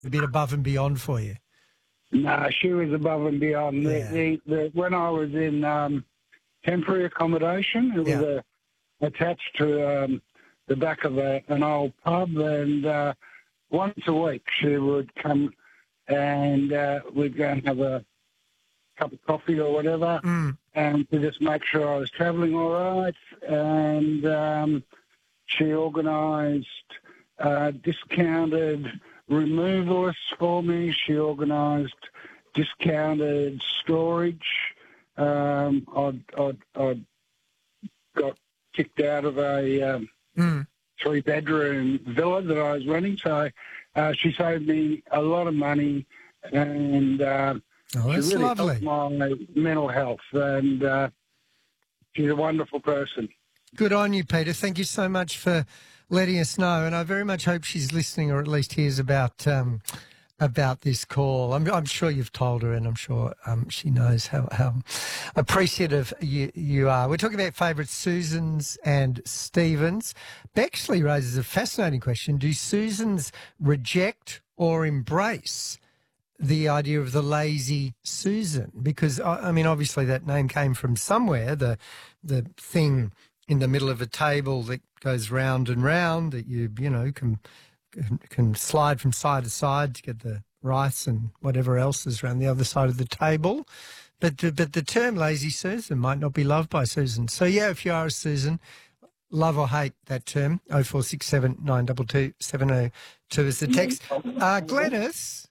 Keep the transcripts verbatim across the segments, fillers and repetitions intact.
a bit above and beyond for you. No, she was above and beyond. Yeah. The, the, the, when I was in um, temporary accommodation, it Yeah. was a, attached to um, the back of a, an old pub, and uh, once a week she would come and uh, we'd go and have a cup of coffee or whatever, Mm. and to just make sure I was travelling all right. And um, she organised uh, discounted removalists for me. She organised discounted storage. Um, I'd, I'd, I'd got kicked out of a um, Mm. three-bedroom villa that I was renting, so uh, she saved me a lot of money, and uh, Oh, she that's really lovely. helped my mental health, and uh, she's a wonderful person. Good on you, Peter. Thank you so much for letting us know, and I very much hope she's listening or at least hears about um, about this call. I'm, I'm sure you've told her, and I'm sure um, she knows how, how appreciative you, you are. We're talking about favourite Susans and Stevens. Bexley raises a fascinating question. Do Susans reject or embrace the idea of the lazy Susan? Because, I I mean, obviously that name came from somewhere, the the thing in the middle of a table that goes round and round that you, you know, can can, can slide from side to side to get the rice and whatever else is around the other side of the table. But, the- but the term lazy Susan might not be loved by Susan. So, yeah, if you are a Susan, love or hate that term, oh four six seven nine two two seven oh two is the text. Uh, Glenys,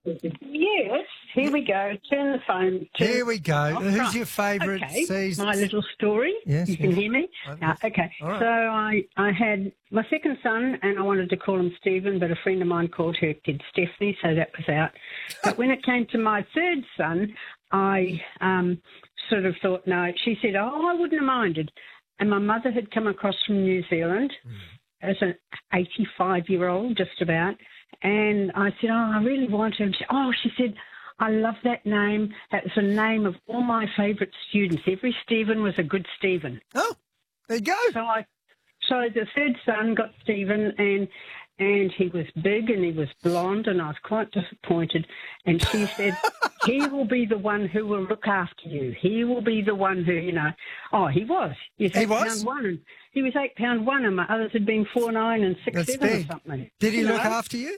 Yes, here we go. Turn the phone. Turn here we go. Oh, Who's right. your favourite Okay, season? my little story. Yes, You can yes. hear me? Right, Uh, yes. okay, All right. so I, I had my second son, and I wanted to call him Stephen, but a friend of mine called her kid Stephanie, so that was out. But when it came to my third son, I um, sort of thought, no. She said, oh, I wouldn't have minded. And my mother had come across from New Zealand Mm. as an eighty-five-year-old, just about. And I said, oh, I really want him. She, oh, she said, I love that name. That was the name of all my favourite students. Every Stephen was a good Stephen. Oh, there you go. So I, so the third son got Stephen, and and he was big and he was blonde, and I was quite disappointed. And she said, he will be the one who will look after you. He will be the one who, you know. Oh, he was. He was He eight was? pound one, and he was eight pound one, and my others had been four nine and six That's seven big. or something. Did he You look know? after you?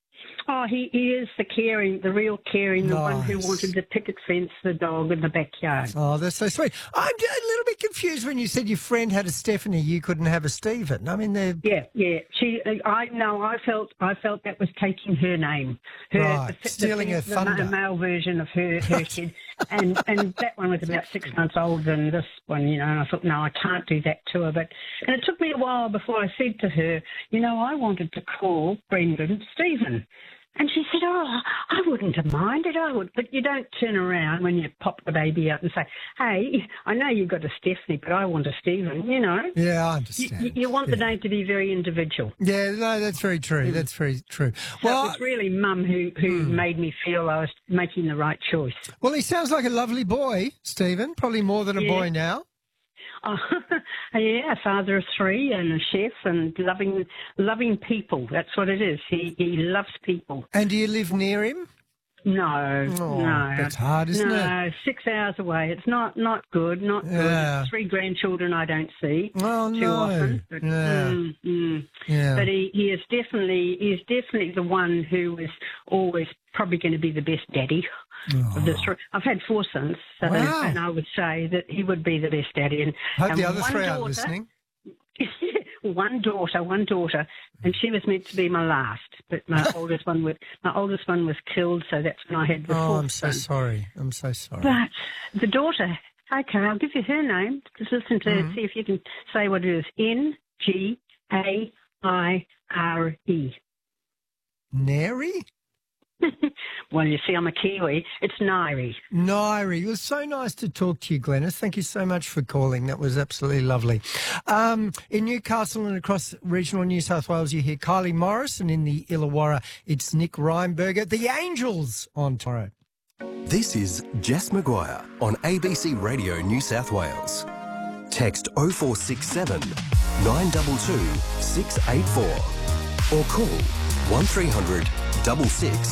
Oh, he, he is the caring, the real caring, the one who Nice. wanted the picket fence, the dog in the backyard. Oh, that's so sweet. I'm a little bit confused when you said your friend had a Stephanie, you couldn't have a Stephen. I mean, they're... Yeah, yeah. She, I no, I felt, I felt that was taking her name, her, Right, the, stealing the, her the, thunder. the male version of her, her kid, and and that one was about six months older than this one, you know. And I thought, no, I can't do that to her. But and it took me a while before I said to her, you know, I wanted to call Brendan Stephen. And she said, oh, I wouldn't have minded, I would. But you don't turn around when you pop the baby out and say, hey, I know you've got a Stephanie, but I want a Stephen, you know. Yeah, I You, understand. you- you want the Yeah. name to be very individual. Yeah, no, that's very true. That's very true. So Well, it was really Mum who, who made me feel I was making the right choice. well, he sounds like a lovely boy, Stephen. Probably more than a Yeah. boy now. Oh, yeah, a father of three and a chef and loving loving people. That's what it is. He he loves people. And do you live near him? No, Oh, no. that's hard, isn't it? no, six hours away. It's not, not good, not Yeah. good. Three grandchildren I don't see Oh, too no. often. But, Yeah. mm, mm. Yeah. But he, he is definitely he is definitely the one who is always probably going to be the best daddy of the three. I've had four sons, so Wow. and I would say that he would be the best daddy. And, Hope and the other one three are daughter- listening. one daughter, one daughter, and she was meant to be my last, but my oldest one was my oldest one was killed, so that's when I had the Oh, fourth I'm so son. sorry. I'm so sorry. But the daughter, okay, I'll give you her name. Just listen to Mm-hmm. it, see if you can say what it is. N G A I R E. Neri? Well, you see, I'm a Kiwi. It's Nairi. Nairi. It was so nice to talk to you, Glenys. Thank you so much for calling. That was absolutely lovely. Um, in Newcastle and across regional New South Wales, you hear Kylie Morris, and in the Illawarra, it's Nick Reinberger. The Angels on tomorrow. This is Jess Maguire on A B C Radio New South Wales. Text oh four six seven, nine two two, six eight four or call one three hundred double six